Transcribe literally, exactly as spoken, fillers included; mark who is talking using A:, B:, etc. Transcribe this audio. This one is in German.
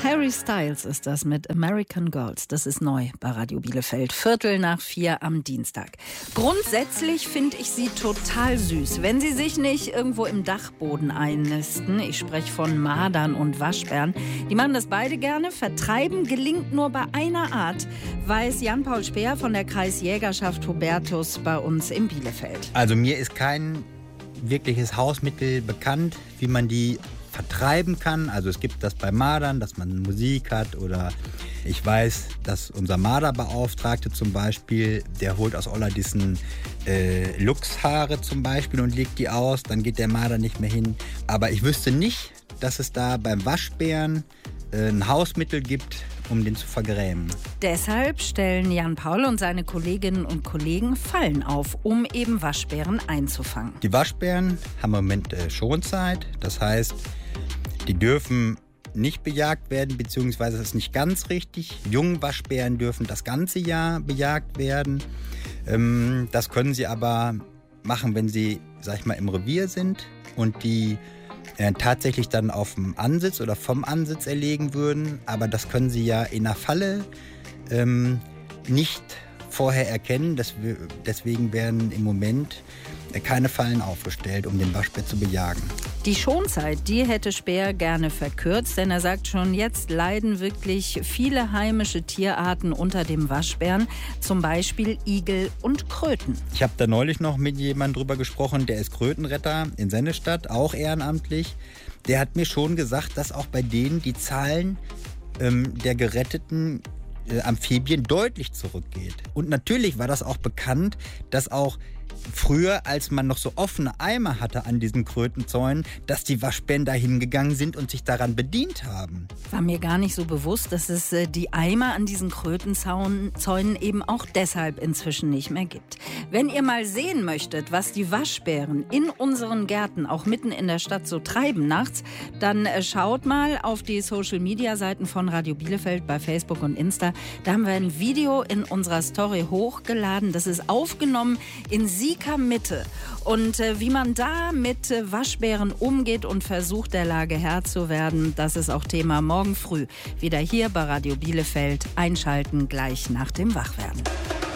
A: Harry Styles ist das mit American Girls. Das ist neu bei Radio Bielefeld. Viertel nach vier am Dienstag. Grundsätzlich finde ich sie total süß, wenn sie sich nicht irgendwo im Dachboden einnisten. Ich spreche von Mardern und Waschbären. Die machen das beide gerne. Vertreiben gelingt nur bei einer Art, weiß Jan-Paul Speer von der Kreisjägerschaft Hubertus bei uns in Bielefeld.
B: Also mir ist kein wirkliches Hausmittel bekannt, wie man die vertreiben kann. Also es gibt das bei Mardern, dass man Musik hat, oder ich weiß, dass unser Marderbeauftragte zum Beispiel, der holt aus Ollerdissen äh, Luchshaare zum Beispiel und legt die aus, dann geht der Marder nicht mehr hin. Aber ich wüsste nicht, dass es da beim Waschbären äh, ein Hausmittel gibt, um den zu vergrämen.
A: Deshalb stellen Jan Paul und seine Kolleginnen und Kollegen Fallen auf, um eben Waschbären einzufangen.
B: Die Waschbären haben im Moment äh, Schonzeit. Das heißt, die dürfen nicht bejagt werden, beziehungsweise das ist nicht ganz richtig. Jungwaschbären dürfen das ganze Jahr bejagt werden. Ähm, das können sie aber machen, wenn sie, sag ich mal, im Revier sind und die äh, tatsächlich dann auf dem Ansitz oder vom Ansitz erlegen würden. Aber das können sie ja in der Falle ähm, nicht vorher erkennen. Das, deswegen werden im Moment keine Fallen aufgestellt, um den Waschbär zu bejagen.
A: Die Schonzeit, die hätte Speer gerne verkürzt, denn er sagt schon, jetzt leiden wirklich viele heimische Tierarten unter dem Waschbären, zum Beispiel Igel und Kröten.
B: Ich habe da neulich noch mit jemandem drüber gesprochen, der ist Krötenretter in Sennestadt, auch ehrenamtlich. Der hat mir schon gesagt, dass auch bei denen die Zahlen ähm, der geretteten äh, Amphibien deutlich zurückgeht. Und natürlich war das auch bekannt, dass auch früher, als man noch so offene Eimer hatte an diesen Krötenzäunen, dass die Waschbären da hingegangen sind und sich daran bedient haben.
A: War mir gar nicht so bewusst, dass es äh, die Eimer an diesen Krötenzäunen eben auch deshalb inzwischen nicht mehr gibt. Wenn ihr mal sehen möchtet, was die Waschbären in unseren Gärten auch mitten in der Stadt so treiben nachts, dann äh, schaut mal auf die Social-Media-Seiten von Radio Bielefeld bei Facebook und Insta. Da haben wir ein Video in unserer Story hochgeladen. Das ist aufgenommen in Sieker Mitte. Und äh, wie man da mit äh, Waschbären umgeht und versucht, der Lage Herr zu werden, das ist auch Thema morgen früh. Wieder hier bei Radio Bielefeld. Einschalten gleich nach dem Wachwerden.